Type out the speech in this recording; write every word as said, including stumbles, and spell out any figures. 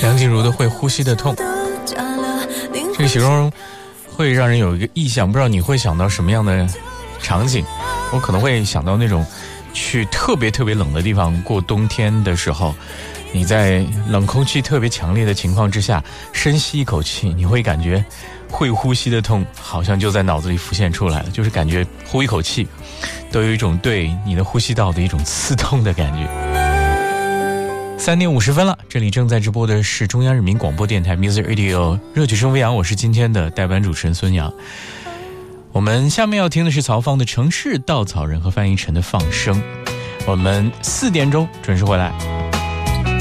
梁静茹的会呼吸的痛，这个形容会让人有一个意象，不知道你会想到什么样的场景。我可能会想到那种去特别特别冷的地方过冬天的时候，你在冷空气特别强烈的情况之下深吸一口气，你会感觉会呼吸的痛好像就在脑子里浮现出来了，就是感觉呼一口气都有一种对你的呼吸道的一种刺痛的感觉。三点五十分了，这里正在直播的是中央人民广播电台 Music Radio 热曲生飞扬，我是今天的代班主持人孙阳。我们下面要听的是曹芳的《城市稻草人》和范逸臣的《放生》。我们四点钟准时回来。